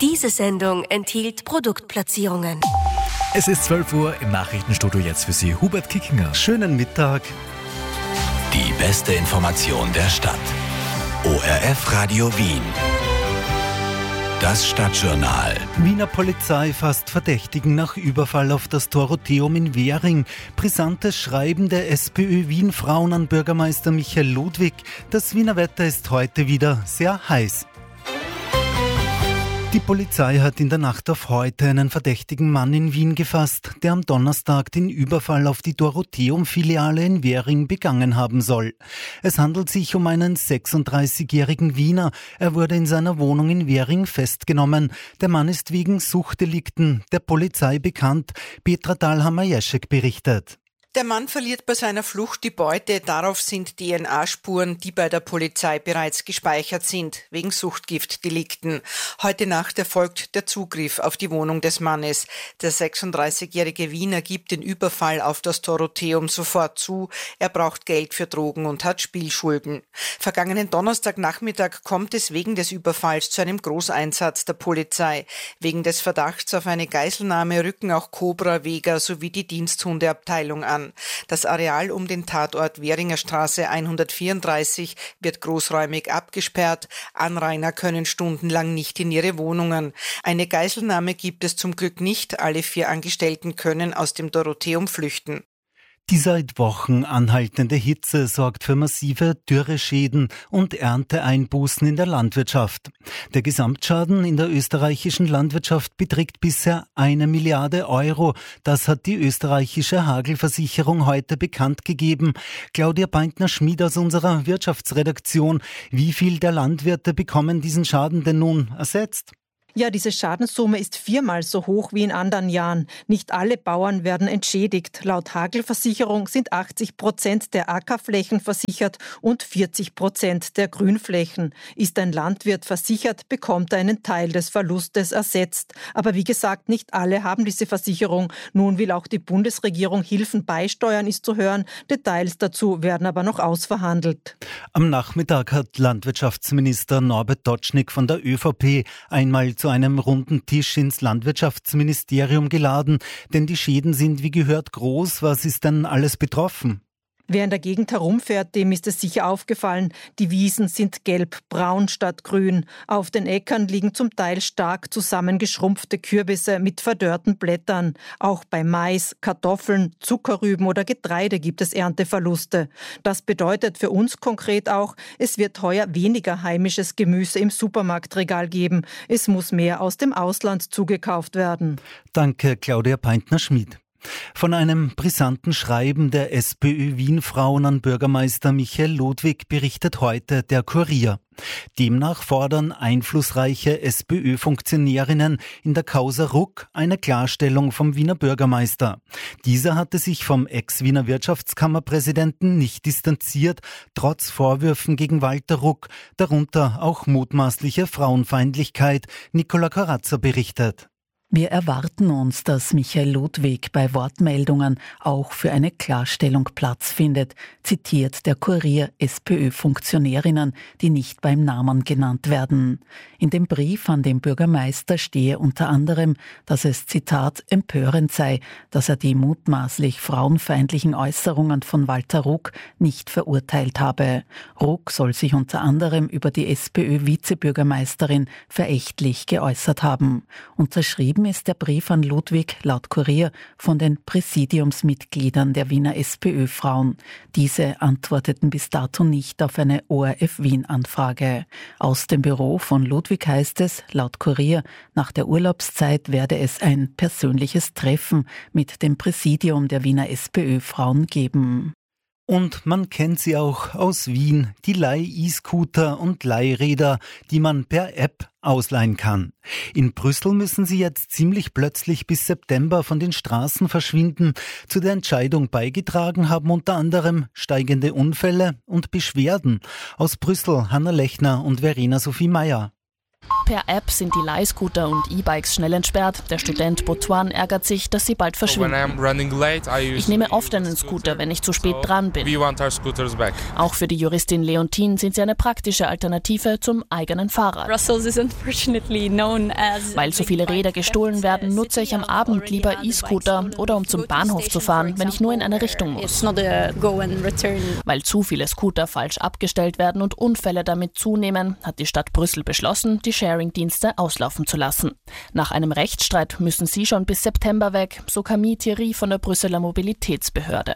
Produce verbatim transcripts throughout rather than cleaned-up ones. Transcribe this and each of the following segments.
Diese Sendung enthielt Produktplatzierungen. Es ist zwölf Uhr, im Nachrichtenstudio jetzt für Sie Hubert Kickinger. Schönen Mittag. Die beste Information der Stadt. O R F Radio Wien. Das Stadtjournal. Wiener Polizei fasst Verdächtigen nach Überfall auf das Dorotheum in Währing. Brisantes Schreiben der SPÖ Wien Frauen an Bürgermeister Michael Ludwig. Das Wiener Wetter ist heute wieder sehr heiß. Die Polizei hat in der Nacht auf heute einen verdächtigen Mann in Wien gefasst, der am Donnerstag den Überfall auf die Dorotheum-Filiale in Währing begangen haben soll. Es handelt sich um einen sechsunddreißigjährigen Wiener. Er wurde in seiner Wohnung in Währing festgenommen. Der Mann ist wegen Suchtdelikten der Polizei bekannt. Petra Dahlhammer-Jeschek berichtet. Der Mann verliert bei seiner Flucht die Beute. Darauf sind D N A-Spuren, die bei der Polizei bereits gespeichert sind, wegen Suchtgiftdelikten. Heute Nacht erfolgt der Zugriff auf die Wohnung des Mannes. Der sechsunddreißigjährige Wiener gibt den Überfall auf das Dorotheum sofort zu. Er braucht Geld für Drogen und hat Spielschulden. Vergangenen Donnerstagnachmittag kommt es wegen des Überfalls zu einem Großeinsatz der Polizei. Wegen des Verdachts auf eine Geiselnahme rücken auch Cobra, Vega sowie die Diensthundeabteilung an. Das Areal um den Tatort Währinger Straße hundertvierunddreißig wird großräumig abgesperrt. Anrainer können stundenlang nicht in ihre Wohnungen. Eine Geiselnahme gibt es zum Glück nicht. Alle vier Angestellten können aus dem Dorotheum flüchten. Die seit Wochen anhaltende Hitze sorgt für massive Dürreschäden und Ernteeinbußen in der Landwirtschaft. Der Gesamtschaden in der österreichischen Landwirtschaft beträgt bisher eine Milliarde Euro. Das hat die österreichische Hagelversicherung heute bekannt gegeben. Claudia Beintner-Schmid aus unserer Wirtschaftsredaktion. Wie viel der Landwirte bekommen diesen Schaden denn nun ersetzt? Ja, diese Schadenssumme ist viermal so hoch wie in anderen Jahren. Nicht alle Bauern werden entschädigt. Laut Hagelversicherung sind achtzig Prozent der Ackerflächen versichert und vierzig Prozent der Grünflächen. Ist ein Landwirt versichert, bekommt er einen Teil des Verlustes ersetzt. Aber wie gesagt, nicht alle haben diese Versicherung. Nun will auch die Bundesregierung Hilfen beisteuern, ist zu hören. Details dazu werden aber noch ausverhandelt. Am Nachmittag hat Landwirtschaftsminister Norbert Dotschnig von der ÖVP einmal zu einem runden Tisch ins Landwirtschaftsministerium geladen, denn die Schäden sind wie gehört groß. Was ist denn alles betroffen? Wer in der Gegend herumfährt, dem ist es sicher aufgefallen. Die Wiesen sind gelb-braun statt grün. Auf den Äckern liegen zum Teil stark zusammengeschrumpfte Kürbisse mit verdörrten Blättern. Auch bei Mais, Kartoffeln, Zuckerrüben oder Getreide gibt es Ernteverluste. Das bedeutet für uns konkret auch, es wird heuer weniger heimisches Gemüse im Supermarktregal geben. Es muss mehr aus dem Ausland zugekauft werden. Danke, Claudia Peintner-Schmid. Von einem brisanten Schreiben der SPÖ Wien Frauen an Bürgermeister Michael Ludwig berichtet heute der Kurier. Demnach fordern einflussreiche SPÖ-Funktionärinnen in der Causa Ruck eine Klarstellung vom Wiener Bürgermeister. Dieser hatte sich vom Ex-Wiener Wirtschaftskammerpräsidenten nicht distanziert, trotz Vorwürfen gegen Walter Ruck, darunter auch mutmaßliche Frauenfeindlichkeit. Nicola Corazza berichtet. Wir erwarten uns, dass Michael Ludwig bei Wortmeldungen auch für eine Klarstellung Platz findet, zitiert der Kurier SPÖ-Funktionärinnen, die nicht beim Namen genannt werden. In dem Brief an den Bürgermeister stehe unter anderem, dass es, Zitat, empörend sei, dass er die mutmaßlich frauenfeindlichen Äußerungen von Walter Ruck nicht verurteilt habe. Ruck soll sich unter anderem über die SPÖ-Vizebürgermeisterin verächtlich geäußert haben. Unterschrieben ist der Brief an Ludwig laut Kurier von den Präsidiumsmitgliedern der Wiener SPÖ-Frauen. Diese antworteten bis dato nicht auf eine O R F Wien-Anfrage. Aus dem Büro von Ludwig heißt es, laut Kurier, nach der Urlaubszeit werde es ein persönliches Treffen mit dem Präsidium der Wiener SPÖ-Frauen geben. Und man kennt sie auch aus Wien, die Leih-E-Scooter und Leihräder, die man per App ausleihen kann. In Brüssel müssen sie jetzt ziemlich plötzlich bis September von den Straßen verschwinden. Zu der Entscheidung beigetragen haben unter anderem steigende Unfälle und Beschwerden. Aus Brüssel Hanna Lechner und Verena Sophie Meyer. Per App sind die Leihscooter und E-Bikes schnell entsperrt. Der Student Botuan ärgert sich, dass sie bald verschwinden. Ich nehme oft einen Scooter, wenn ich zu spät dran bin. Auch für die Juristin Leontine sind sie eine praktische Alternative zum eigenen Fahrrad. Weil so viele Räder gestohlen werden, nutze ich am Abend lieber E-Scooter oder um zum Bahnhof zu fahren, wenn ich nur in eine Richtung muss. Weil zu viele Scooter falsch abgestellt werden und Unfälle damit zunehmen, hat die Stadt Brüssel beschlossen, die Sharing-Dienste auslaufen zu lassen. Nach einem Rechtsstreit müssen sie schon bis September weg, so Camille Thierry von der Brüsseler Mobilitätsbehörde.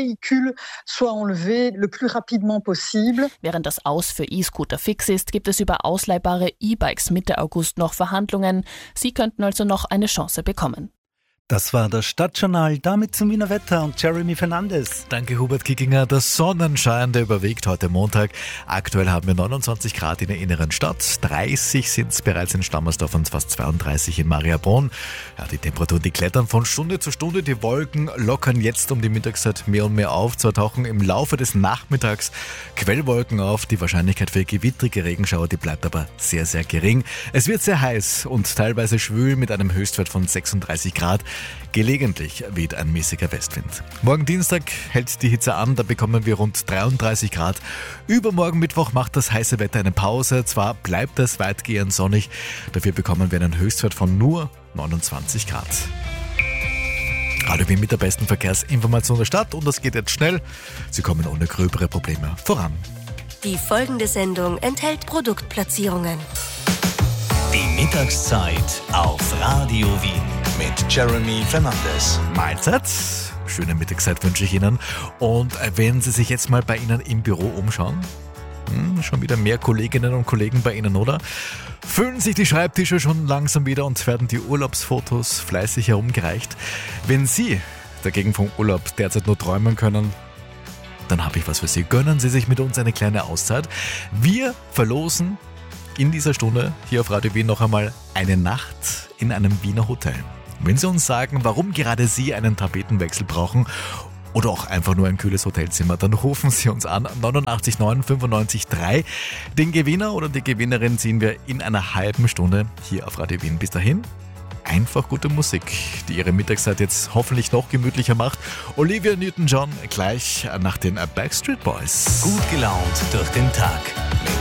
Während das Aus für E-Scooter fix ist, gibt es über ausleihbare E-Bikes Mitte August noch Verhandlungen. Sie könnten also noch eine Chance bekommen. Das war das Stadtjournal, damit zum Wiener Wetter und Jeremy Fernandes. Danke Hubert Kickinger. Der Sonnenschein, der überwiegt heute Montag. Aktuell haben wir neunundzwanzig Grad in der inneren Stadt, dreißig sind es bereits in Stammersdorf und fast zweiunddreißig in Mariabronn. Ja, die Temperaturen, die klettern von Stunde zu Stunde. Die Wolken lockern jetzt um die Mittagszeit mehr und mehr auf. Zwar tauchen im Laufe des Nachmittags Quellwolken auf. Die Wahrscheinlichkeit für gewittrige Regenschauer, die bleibt aber sehr, sehr gering. Es wird sehr heiß und teilweise schwül mit einem Höchstwert von sechsunddreißig Grad. Gelegentlich weht ein mäßiger Westwind. Morgen Dienstag hält die Hitze an, da bekommen wir rund dreiunddreißig Grad. Übermorgen Mittwoch macht das heiße Wetter eine Pause. Zwar bleibt es weitgehend sonnig, dafür bekommen wir einen Höchstwert von nur neunundzwanzig Grad. Radio Wien mit der besten Verkehrsinformation der Stadt und das geht jetzt schnell. Sie kommen ohne gröbere Probleme voran. Die folgende Sendung enthält Produktplatzierungen. Die Mittagszeit auf Radio Wien mit Jeremy Fernandes. Mahlzeit. Schöne Mittagszeit wünsche ich Ihnen. Und wenn Sie sich jetzt mal bei Ihnen im Büro umschauen, hm, schon wieder mehr Kolleginnen und Kollegen bei Ihnen, oder? Füllen sich die Schreibtische schon langsam wieder und werden die Urlaubsfotos fleißig herumgereicht. Wenn Sie dagegen vom Urlaub derzeit nur träumen können, dann habe ich was für Sie. Gönnen Sie sich mit uns eine kleine Auszeit. Wir verlosen in dieser Stunde hier auf Radio Wien noch einmal eine Nacht in einem Wiener Hotel. Wenn Sie uns sagen, warum gerade Sie einen Tapetenwechsel brauchen oder auch einfach nur ein kühles Hotelzimmer, dann rufen Sie uns an neunundachtzig neun fünfundneunzig drei. Den Gewinner oder die Gewinnerin ziehen wir in einer halben Stunde hier auf Radio Wien. Bis dahin einfach gute Musik, die Ihre Mittagszeit jetzt hoffentlich noch gemütlicher macht. Olivia Newton-John gleich nach den Backstreet Boys. Gut gelaunt durch den Tag mit